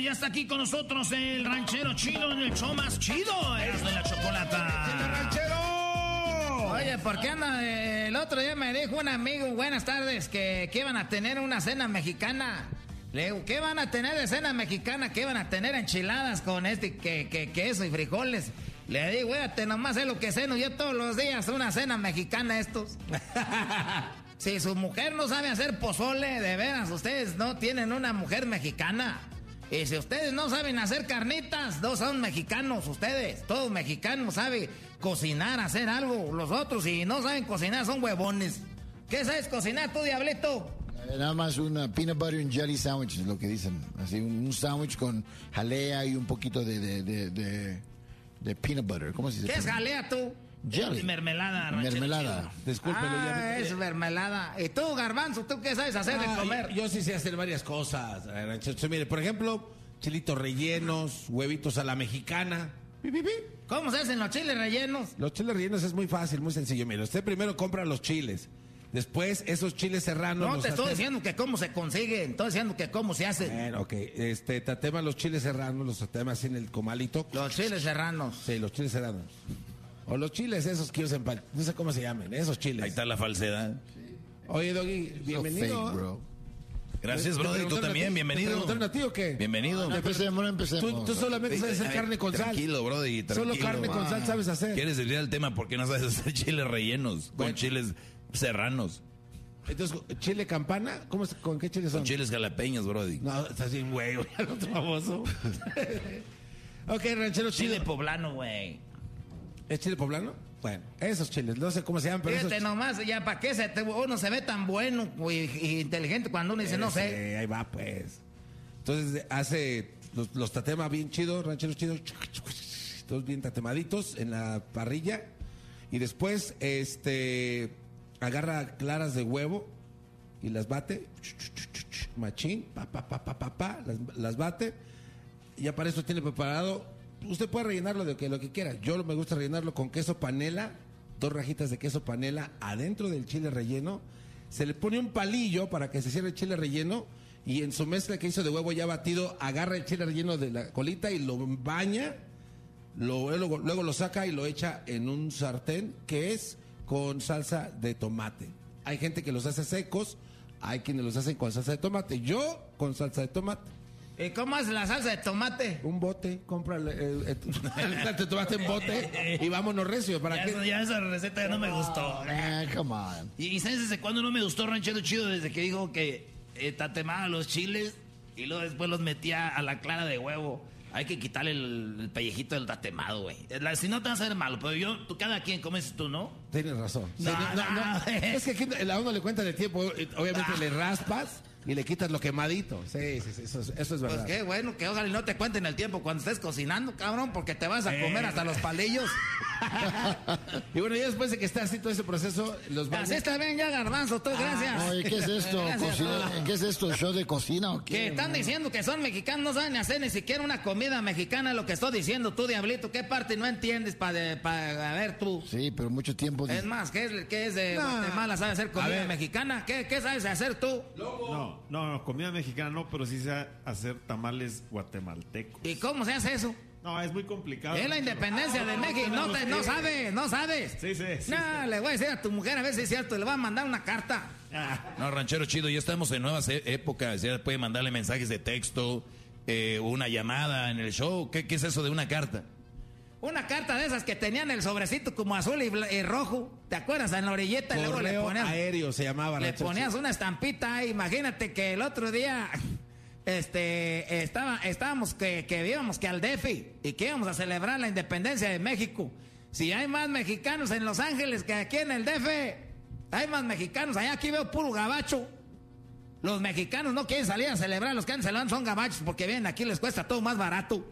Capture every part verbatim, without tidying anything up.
ya está aquí con nosotros el ranchero chido en el show más chido, Eras de la Chocolata. ¡El ranchero! Oye, ¿por qué anda? El otro día me dijo un amigo, buenas tardes, que, que iban a tener una cena mexicana. Le digo, ¿qué van a tener de cena mexicana? ¿Qué van a tener enchiladas con este que, que, queso y frijoles? Le digo, güey, nomás es lo que ceno yo todos los días, una cena mexicana estos. Si su mujer no sabe hacer pozole, de veras, ustedes no tienen una mujer mexicana. Y si ustedes no saben hacer carnitas, no son mexicanos ustedes. Todos mexicanos saben cocinar, hacer algo. Los otros, si no saben cocinar, son huevones. ¿Qué sabes cocinar tú, Diablito? Nada más una peanut butter and jelly sandwich, es lo que dicen. Así, un sándwich con jalea y un poquito de, de, de, de, de peanut butter. ¿Cómo se dice? ¿Qué es jalea tú? Jelly. Mermelada, Mermelada. Discúlpelo. Ah, ya, es mermelada. ¿Y tú, Garbanzo, tú qué sabes hacer ah, de comer? Yo, yo sí sé hacer varias cosas, ranchero. Mire, por ejemplo, chilitos rellenos, huevitos a la mexicana. ¿Cómo se hacen los chiles rellenos? Los chiles rellenos es muy fácil, muy sencillo. Mire, usted primero compra los chiles. Después, esos chiles serranos... No los te estoy hace... diciendo que cómo se consiguen, estoy diciendo que cómo se hacen. Bueno, ok. Este, tatema los chiles serranos, los tatema así en el comalito. Los chiles serranos. Sí, los chiles serranos. O los chiles esos que usan para... No sé cómo se llaman, esos chiles. Ahí está la falsedad. Sí. Oye, Doggy, bienvenido. So fake, bro. Gracias, brother. ¿Y tú también? Bienvenido. ¿Te preguntaron a ti o qué? Bienvenido. No empecemos, no empecemos. Tú, tú solamente sabes hacer carne con sal. Tranquilo, brother. Tranquilo. Solo carne con sal sabes hacer. ¿Quieres desviar el tema? ¿Por qué no sabes hacer chiles rellenos? Bueno. Con chiles serranos. Entonces, ¿chile campana? ¿Cómo es, ¿Con qué chiles son? Con chiles jalapeños, brody. No, estás bien, güey, el otro famoso. Ok, ranchero Chile chile. poblano, güey. ¿Es chile poblano? Bueno, esos chiles, no sé cómo se llaman, pero Fíjate esos... nomás, ya para qué se te- uno se ve tan bueno y, y inteligente cuando uno dice, no sé. Ese, ahí va, pues. Entonces, hace los, los tatema bien chidos, rancheros chidos, todos bien tatemaditos en la parrilla. Y después, este... agarra claras de huevo y las bate, machín, pa, pa, pa, pa, pa, pa, las, las bate. Y ya para eso tiene preparado. Usted puede rellenarlo de que, lo que quiera. Yo me gusta rellenarlo con queso panela, dos rajitas de queso panela adentro del chile relleno. Se le pone un palillo para que se cierre el chile relleno. Y en su mezcla que hizo de huevo ya batido, agarra el chile relleno de la colita y lo baña. Lo, luego, luego lo saca y lo echa en un sartén que es con salsa de tomate. Hay gente que los hace secos, hay quienes los hacen con salsa de tomate. Yo con salsa de tomate. ¿Y cómo es la salsa de tomate? Un bote, compra el, el, el, el salsa de tomate en bote y vámonos recio. ¿Para Ya, qué? esa, ya esa receta ya no me gustó. Ah, come on. ¿Y, y sabes desde cuándo no me gustó Ranchero Chido? Desde que dijo que eh, tatemaba los chiles y luego después los metía a la clara de huevo. Hay que quitarle el, el pellejito del tatemado, güey. La- Si no te vas a hacer malo, pero yo, tú, cada quien comes tú, ¿no? Tienes razón. No, Sí, no. Es que aquí a uno le cuenta de tiempo. Obviamente le raspas y le quitas lo quemadito. Sí, sí, sí, eso, es- eso es verdad. Pues qué bueno, que ojalá y no te cuenten el tiempo cuando estés cocinando, cabrón, porque te vas a comer Eh. hasta los palillos. Y bueno, ya después de que está así todo ese proceso, los Así está bien ya, Garbanzo, tú, gracias. Oye, ¿qué es esto? Gracias. Cocina- ¿Qué es esto? ¿Show de cocina o Que qué? están diciendo que son mexicanos, no saben hacer ni siquiera una comida mexicana, lo que estoy diciendo tú, Diablito. ¿Qué parte no entiendes para, a ver tú? Sí, pero mucho tiempo. Es más, ¿qué es, qué es de No. Guatemala? ¿Sabes hacer comida ver. mexicana? ¿Qué, ¿Qué sabes hacer tú? No, no, no, comida mexicana no, pero sí sé hacer tamales guatemaltecos. ¿Y cómo se hace eso? No, es muy complicado. Es la independencia de México. No, te, no sabes, no sabes. Sí, sí, sí, No, sí. le voy a decir a tu mujer a ver si es cierto. Le voy a mandar una carta. No, Ranchero Chido, ya estamos en nuevas e- épocas. Ya puede mandarle mensajes de texto, eh, una llamada en el show. ¿Qué, ¿Qué es eso de una carta? Una carta de esas que tenían el sobrecito como azul y, bla- y rojo. ¿Te acuerdas? En la orilleta y luego le Correo ponías, aéreo se llamaba. le ranchero ponías chido. una estampita. Imagínate que el otro día este, estaba, estábamos que, que íbamos que al D F I y que íbamos a celebrar la independencia de México. Si hay más mexicanos en Los Ángeles que aquí en el D F, hay más mexicanos. Allá aquí veo puro gabacho. Los mexicanos no quieren salir a celebrar, los que han celebrado son gabachos porque vienen aquí les cuesta todo más barato.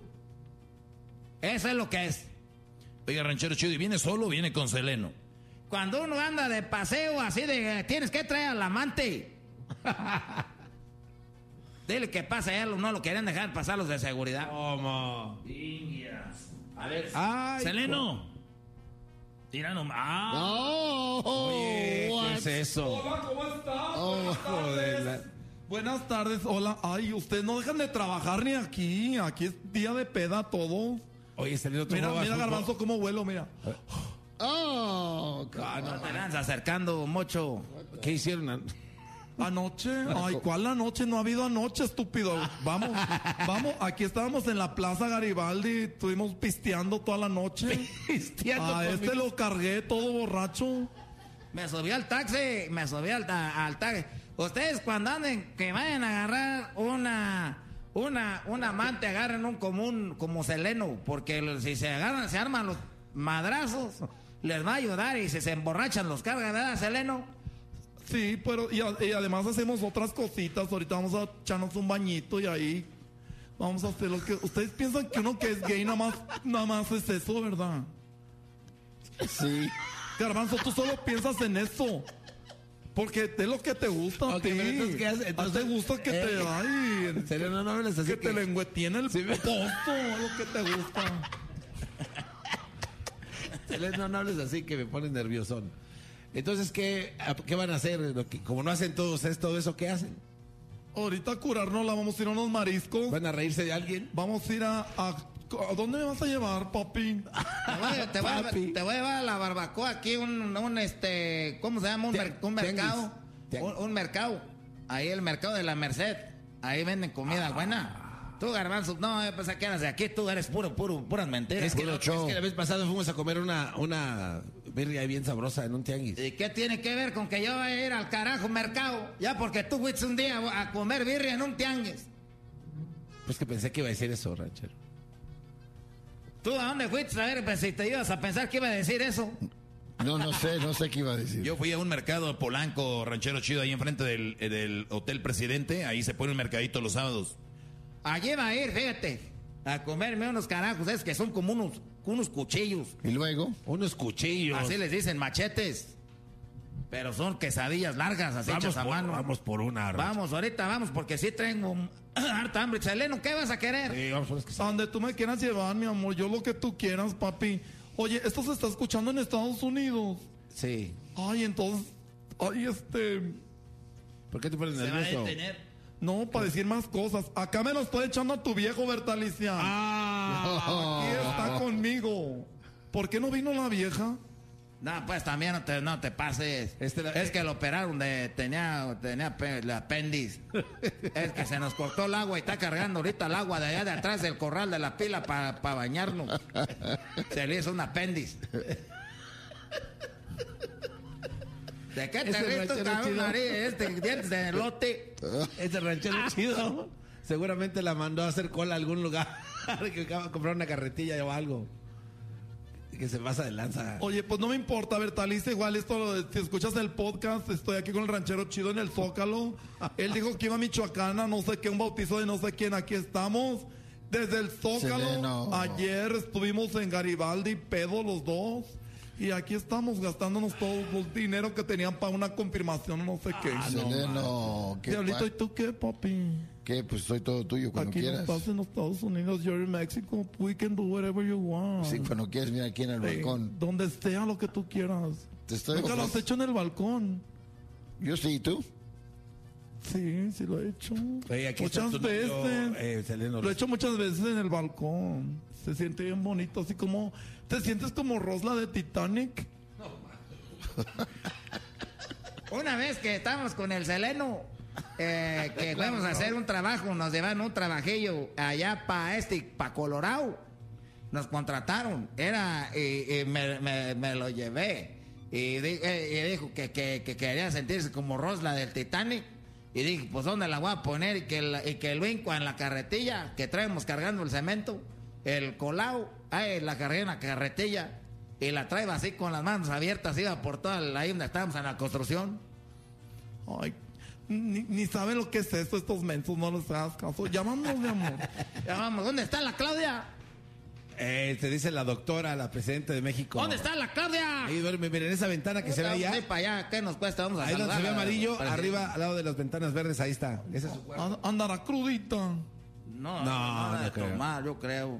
Eso es lo que es. Oiga, Ranchero Chido, ¿y viene solo o viene con Seleno? Cuando uno anda de paseo así de tienes que traer al amante. Dile que pasa, ya no lo quieren dejar pasar los de seguridad. ¿Cómo? A ver, Ay, Seleno. Tira nomás. Ah, Oh, Oye, ¿qué what? es eso? Hola, ¿cómo estás? Oh, Buenas tardes. Joder, la- Buenas tardes, hola. Ay, ustedes no dejan de trabajar ni aquí. Aquí es día de peda todo. Oye, salió otro Mira, juego mira, de fútbol. Garbanzo, cómo vuelo, mira. Oh, Ah, no te lanzas acercando, mocho. ¿Qué hicieron? Anoche, ay, ¿cuál anoche? No ha habido anoche, estúpido. Vamos, vamos, aquí estábamos en la Plaza Garibaldi, estuvimos pisteando toda la noche. Pisteando A este conmigo. lo cargué todo borracho. Me subí al taxi, me subí al, ta- al taxi. Ustedes cuando anden, que vayan a agarrar una, una, un amante, agarren un común como Seleno, porque el- si se agarran, se arman los madrazos, les va a ayudar y si se emborrachan los cargan, ¿verdad, Seleno? Sí, pero y, a- y además hacemos otras cositas. Ahorita vamos a echarnos un bañito y ahí vamos a hacer lo que... Ustedes piensan que uno que es gay nada más, nada más es eso, ¿verdad? sí. Garbanzo, tú solo piensas en eso. Porque es lo que te gusta a Ok, ti. pero entonces, ¿qué haces? A Entonces, ti te gusta que eh, te... Ay, En serio, no, no hables así que te lengüetiene el Sí, me- pozo, es lo que te gusta. Selena, no, no hables así que me pones nerviosón. Entonces, ¿qué, a- qué van a hacer? Lo que- como no hacen todos es todo eso, ¿qué hacen? Ahorita a curarnos la vamos a ir a unos mariscos. ¿Van a reírse de alguien? Vamos a ir a, a... ¿A dónde me vas a llevar, papi? Te voy, a- te voy a- Papi. te voy a llevar a la barbacoa aquí, un, un, este, ¿cómo se llama? Un, Tia- mer- un tianguis. mercado. Tianguis. Un, un mercado. Ahí el mercado de la Merced. Ahí venden comida buena. Tú, Garbanzo, no, eh, pues aquí, aquí tú eres puro, puro, puras mentiras. Es que, Puro es show. que la vez pasada fuimos a comer una, una birria ahí bien sabrosa en un tianguis. ¿Y qué tiene que ver con que yo vaya a ir al carajo mercado? Ya porque tú fuiste un día a comer birria en un tianguis. Pues que pensé que iba a decir eso, ranchero. ¿Tú a dónde fuiste? A ver, pues si te ibas a pensar que iba a decir eso. No, no sé, no sé qué iba a decir. Yo fui a un mercado Polanco, ranchero chido, ahí enfrente del, eh, del Hotel Presidente. Ahí se pone un mercadito los sábados. Allí va a ir, fíjate, a comerme unos carajos, es que son como unos, unos cuchillos. Y luego, Unos cuchillos. Así les dicen machetes. Pero son quesadillas largas, así vamos, hechas a por, mano. vamos por una. ranchero. Vamos, ahorita vamos, porque sí tengo um, harta hambre. Seleno, ¿qué vas a querer? Sí, vamos por las que- A donde tú me quieras llevar, mi amor. Yo lo que tú quieras, papi. Oye, esto se está escuchando en Estados Unidos. Sí. Ay, entonces... Ay, este... ¿Por qué te pones Se va a nervioso? detener. No, para decir más cosas. Acá me lo estoy echando a tu viejo, Bertalicia. Ah, Aquí está conmigo. ¿Por qué no vino la vieja? No, pues también no te, no te pases. Este la- es que lo operaron de... Tenía, tenía pe- el apéndice. Es que se nos cortó el agua y está cargando ahorita el agua de allá de atrás del corral de la pila para bañarnos. Se le hizo un apéndice. ¿De qué te Ese ríes tú, ranchero cabrón, chido. nariz? Este dientes de elote. ese ranchero chido seguramente la mandó a hacer cola a algún lugar que acaba de comprar una carretilla o algo. Que se pasa de lanza. Oye, pues no me importa, Bertalicia. Igual esto, lo de- si escuchas el podcast, estoy aquí con el ranchero chido en el Zócalo. Él dijo que iba a Michoacana, no sé qué, un bautizo de no sé quién. Aquí estamos. Desde el Zócalo. Seleno. Ayer estuvimos en Garibaldi, pedo los dos. Y aquí estamos gastándonos todo el dinero que tenían para una confirmación, no sé qué. Seleno, ¿qué, Diablito, ¿y pa- tú qué, papi? ¿qué? Pues soy todo tuyo cuando Aquí no quieras. estás en los Estados Unidos, you're in Mexico. We can do whatever you want. Sí, cuando quieras, mira aquí en el Sí, balcón. donde sea lo que tú quieras. Te estoy Nunca lo has hecho en el balcón. Yo sí, ¿y tú? Sí, sí lo he hecho. Oye, aquí está muchas tu novio, veces. eh, Seleno. Lo he hecho muchas veces en el balcón. Se siente bien bonito, así como... ¿Te sientes como Rosla de Titanic? Una vez que estábamos con el Seleno, eh, que fuimos a hacer un trabajo, nos llevaron un trabajillo allá para este, para Colorado. Nos contrataron, era, y, y me, me- me lo llevé. Y, di- eh, y dijo que, que- que quería sentirse como Rosla del Titanic. Y dije, pues ¿dónde la voy a poner? Y que, el, y que el vinco en la carretilla, que traemos cargando el cemento, el colao, ahí la cargué en la carretilla. Y la traía así con las manos abiertas, iba por toda la, ahí donde estábamos en la construcción. Ay, ni, ni sabe lo que es esto, estos mensos, no les hagas caso. Llámanos, mi amor. Ya vamos, ¿dónde está la Claudia? Eh, te dice la doctora, la presidenta de México. ¿Dónde está la Claudia? Ahí duerme, miren esa ventana que se ve allá. Sí, para allá, ¿qué nos cuesta? Vamos a Ahí donde se ve saludarla. amarillo, Parece- arriba, al lado de las ventanas verdes, ahí está. Ese es su cuarto. An- Andará crudita. No, No, no, no, no de creo. tomar, yo creo.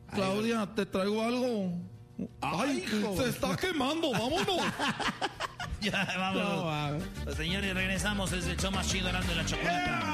Claudia, te traigo algo. Ay, hijo. se está quemando, vámonos. Ya, vámonos. No, mames. Pues, señores, regresamos. Es el show más chido, Erasmo y la Chocolata.